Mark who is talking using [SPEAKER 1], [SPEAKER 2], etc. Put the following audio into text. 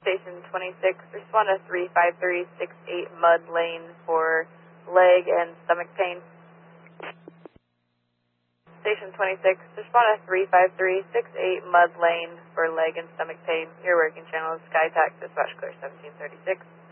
[SPEAKER 1] Station 26, respond to 35368 Mud Lane for leg and stomach pain. Station 26, respond to 35368 Mud Lane for leg and stomach pain. Your working channel is SkyTac, dispatch clear 1736.